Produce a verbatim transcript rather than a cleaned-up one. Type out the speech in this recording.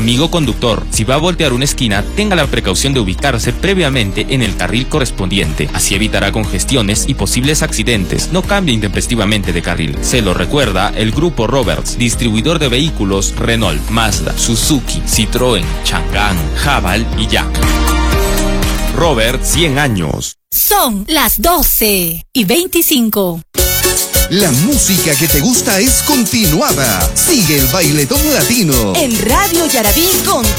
Amigo conductor, si va a voltear una esquina, tenga la precaución de ubicarse previamente en el carril correspondiente. Así evitará congestiones y posibles accidentes. No cambie intempestivamente de carril. Se lo recuerda el Grupo Roberts, distribuidor de vehículos Renault, Mazda, Suzuki, Citroën, Chang'an, Haval y Jack. Robert, cien años. Son las doce y veinticinco. La música que te gusta es continuada. Sigue el Bailetón Latino en Radio Yaraví con